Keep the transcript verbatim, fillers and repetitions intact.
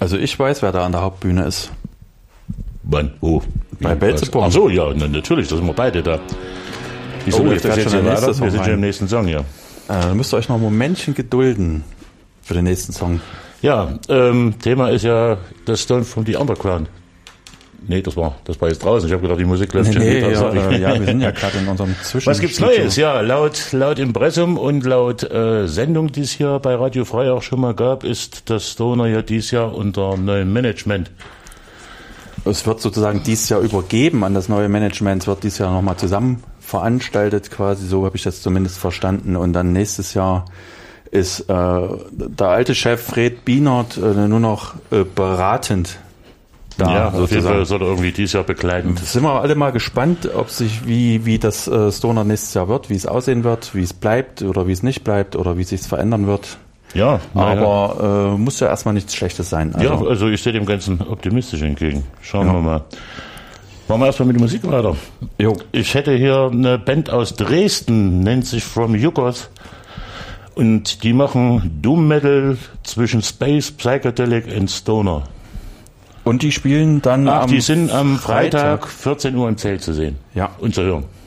Also ich weiß, wer da an der Hauptbühne ist. Wann? Wo? Bei Belzebub. Ach so, ja, na, natürlich, da sind wir beide da. Wieso Oh, läuft das jetzt jetzt schon hier der nächste weiter? Song Wir sind schon rein. im nächsten Song, ja. Äh, müsst ihr euch noch ein Momentchen gedulden für den nächsten Song. Ja, ähm, Thema ist ja das Stone from the Underground. Nee, das war, das war jetzt draußen. Ich habe gedacht, die Musik läuft Nee, schon nee, wieder. ja, Sorry. äh, ja, wir sind ja gerade in unserem Zwischen. Was gibt's Neues? Ja, laut, laut Impressum und laut äh, Sendung, die es hier bei Radio Frei auch schon mal gab, ist das Stoner ja dieses Jahr unter neuem Management. Es wird sozusagen dieses Jahr übergeben an das neue Management. Es wird dieses Jahr nochmal zusammen veranstaltet quasi. So habe ich das zumindest verstanden. Und dann nächstes Jahr ist äh, der alte Chef Fred Bienert äh, nur noch äh, beratend da. Ja, auf jeden sozusagen. Fall soll er irgendwie dieses Jahr begleiten. Da sind wir alle mal gespannt, ob sich wie wie das äh, Stoner nächstes Jahr wird, wie es aussehen wird, wie es bleibt oder wie es nicht bleibt oder wie es sich verändern wird. Ja, naja. Aber äh, muss ja erstmal nichts Schlechtes sein. Also, Ja, also ich sehe dem Ganzen optimistisch entgegen. Schauen Ja. wir mal. Machen wir erstmal mit der Musik weiter. jo. Ich hätte hier eine Band aus Dresden, nennt sich From Yugot. Und die machen Doom Metal zwischen Space, Psychedelic und Stoner. Und die spielen dann Ach, am die sind am Freitag vierzehn Uhr im Zelt zu sehen Ja. und zu hören.